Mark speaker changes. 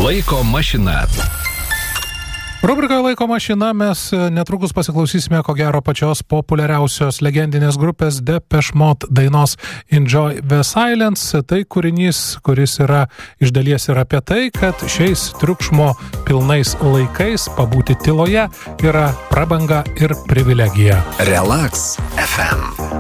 Speaker 1: Laiko mašina.
Speaker 2: Rubrikoje Laiko mašina mes netrukus pasiklausysime ko gero pačios populiariausios legendinės grupės Depeche Mode dainos Enjoy the Silence. Tai kūrinys, kuris yra iš dalies ir apie tai, kad šiais triukšmo pilnais laikais pabūti tyloje yra prabanga ir privilegija.
Speaker 1: Relax FM.